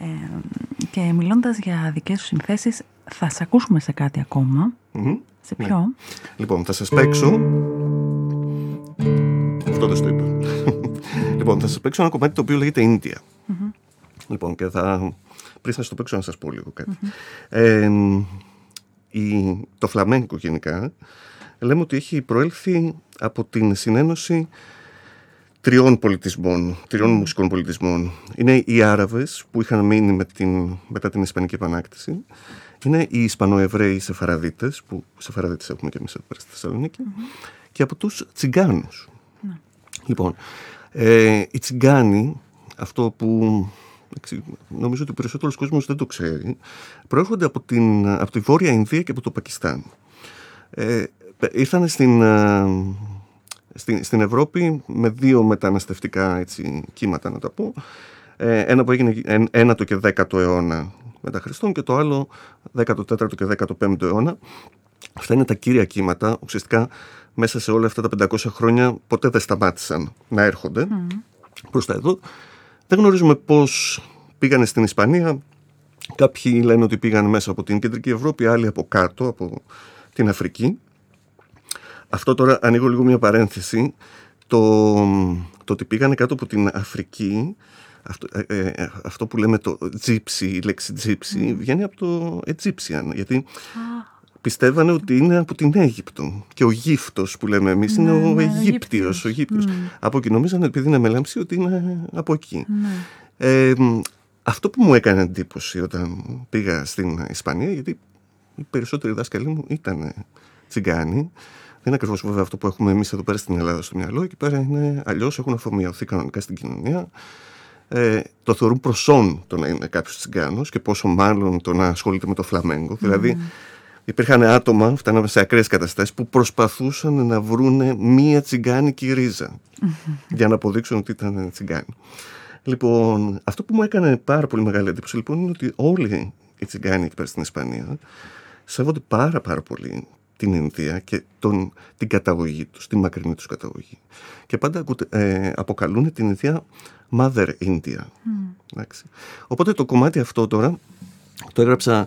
Και μιλώντας για δικές σου συνθέσεις, θα σε ακούσουμε σε κάτι ακόμα. Σε ποιο? Ναι. Λοιπόν, θα σας παίξω. Αυτό δεν στο είπα. Λοιπόν, θα σας παίξω ένα κομμάτι το οποίο λέγεται Ίνδια. Λοιπόν, και πριν σας το παίξω να σας πω λίγο κάτι. Το φλαμέγκο γενικά λέμε ότι έχει προέλθει από την συνένωση τριών μουσικών πολιτισμών. Είναι οι Άραβες που είχαν μείνει μετά την Ισπανική Επανάκτηση. Είναι οι Ισπανοεβραίοι Σεφαραδίτες, που Σεφαραδίτες έχουμε και εμείς εδώ πέρα στη Θεσσαλονίκη. Και από τους Τσιγκάνους. Λοιπόν, οι Τσιγκάνοι, αυτό που νομίζω ότι ο περισσότερος κόσμος δεν το ξέρει, προέρχονται από τη Βόρεια Ινδία και από το Πακιστάν. Ήρθαν στην Ευρώπη με δύο μεταναστευτικά κύματα, να τα πω. Ένα που έγινε 9ο και 10ο αιώνα μετά Χριστόν και το άλλο 14ο και 15ο αιώνα. Αυτά είναι τα κύρια κύματα. Ουσιαστικά μέσα σε όλα αυτά τα 500 χρόνια ποτέ δεν σταμάτησαν να έρχονται προς τα εδώ. Δεν γνωρίζουμε πώς πήγανε στην Ισπανία. Κάποιοι λένε ότι πήγαν μέσα από την Κεντρική Ευρώπη, άλλοι από κάτω, από την Αφρική. Αυτό τώρα ανοίγω λίγο μια παρένθεση. Το ότι πήγανε κάτω από την Αφρική, αυτό που λέμε το gypsy, η λέξη gypsy, βγαίνει από το Egyptian, γιατί πιστεύανε ότι είναι από την Αίγυπτο. Και ο γύφτος που λέμε εμείς είναι ο Αιγύπτιος. Από εκεί νομίζανε, επειδή είναι μελάμψη, ότι είναι από εκεί. Αυτό που μου έκανε εντύπωση όταν πήγα στην Ισπανία, γιατί οι περισσότεροι δάσκαλοι μου ήταν Τσιγκάνοι. Δεν είναι ακριβώς βέβαια αυτό που έχουμε εμείς εδώ πέρα στην Ελλάδα στο μυαλό. Εκεί πέρα είναι αλλιώς, έχουν αφομοιωθεί κανονικά στην κοινωνία. Το θεωρούν προσόν το να είναι κάποιος Τσιγκάνος και πόσο μάλλον το να ασχολείται με το φλαμέγκο. Δηλαδή υπήρχαν άτομα, φτάναμε σε ακραίες καταστάσεις, που προσπαθούσαν να βρούνε μία τσιγκάνικη ρίζα για να αποδείξουν ότι ήταν Τσιγκάνοι. Λοιπόν, αυτό που μου έκανε πάρα πολύ μεγάλη εντύπωση λοιπόν είναι ότι όλοι οι Τσιγκάνοι εκεί πέρα στην Ισπανία σέβονται πάρα πολύ την Ινδία και την καταγωγή τους, τη μακρινή τους καταγωγή. Και πάντα αποκαλούν την Ινδία Mother India. Οπότε το κομμάτι αυτό τώρα το έγραψα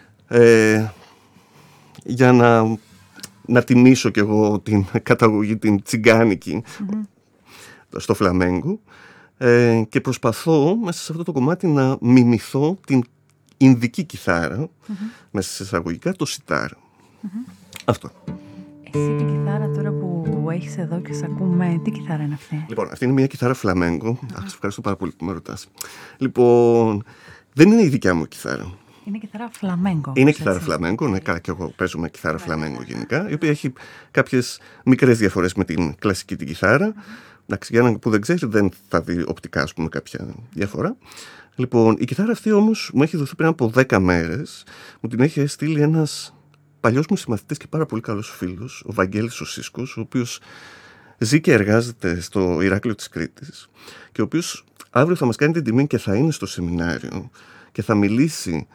για να τιμήσω κι εγώ την καταγωγή την τσιγκάνικη στο φλαμέγκο και προσπαθώ μέσα σε αυτό το κομμάτι να μιμηθώ την Ινδική κιθάρα, μέσα σε εισαγωγικά το σιτάρ. Αυτό. Εσύ την κιθάρα τώρα που έχεις εδώ και σε ακούμε, τι κιθάρα είναι αυτή? Λοιπόν, αυτή είναι μια κιθάρα φλαμέγκο. Σας ευχαριστώ πάρα πολύ που με ρωτάς. Λοιπόν, δεν είναι η δικιά μου κιθάρα. Είναι κιθάρα φλαμέγκο. Είναι κιθάρα φλαμέγκο, ναι, και εγώ παίζω κιθάρα φλαμέγκο γενικά, η οποία έχει κάποιες μικρές διαφορές με την κλασική την κιθάρα. Εντάξει, για έναν που δεν ξέρει, δεν θα δει οπτικά, ας πούμε, κάποια διαφορά. Λοιπόν, η κιθάρα αυτή όμως μου έχει δοθεί πριν από 10 μέρες. Μου την έχει στείλει ένας παλιός μου συμμαθητής και πάρα πολύ καλός φίλος, ο Βαγγέλης ο Σίσκος, ο οποίος ζει και εργάζεται στο Ηράκλειο της Κρήτης και ο οποίος αύριο θα μας κάνει την τιμή και θα είναι στο σεμινάριο και θα μιλήσει.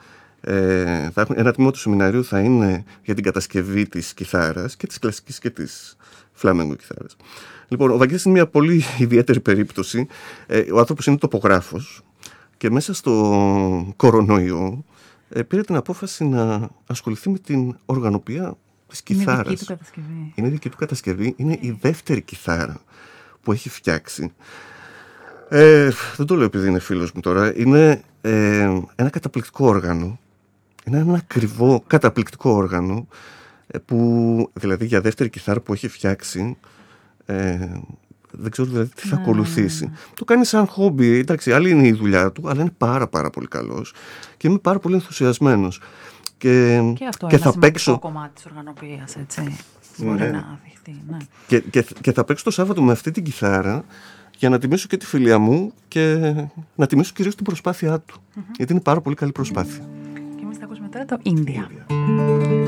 Ένα τμήμα του σεμιναρίου θα είναι για την κατασκευή της κιθάρας και της κλασικής και της φλαμέγκο κιθάρας. Λοιπόν, ο Βαγγέλης είναι μια πολύ ιδιαίτερη περίπτωση. Ο άνθρωπος είναι τοπογράφος και μέσα στο κορονοϊό πήρε την απόφαση να ασχοληθεί με την οργανωπία της κιθάρας. Είναι δική του κατασκευή. Είναι δική του κατασκευή. Είναι η δεύτερη κιθάρα που έχει φτιάξει. Δεν το λέω επειδή είναι φίλος μου τώρα. Είναι ένα καταπληκτικό όργανο. Είναι ένα ακριβό καταπληκτικό όργανο που δηλαδή για δεύτερη κιθάρα που έχει φτιάξει δεν ξέρω δηλαδή τι θα ακολουθήσει. Το κάνει σαν χόμπι, εντάξει, άλλη είναι η δουλειά του, αλλά είναι πάρα πολύ καλός και είμαι πάρα πολύ ενθουσιασμένος. Και αυτό και είναι θα ένα παίξω κομμάτι της οργανωπίας, έτσι. Μπορεί να δειχτεί, ναι. Και θα παίξω το Σάββατο με αυτή την κιθάρα για να τιμήσω και τη φιλία μου και να τιμήσω κυρίως την προσπάθειά του. Γιατί είναι πάρα πολύ καλή προσπάθεια. Και εμείς θα ακούσουμε τώρα το Ίνδια.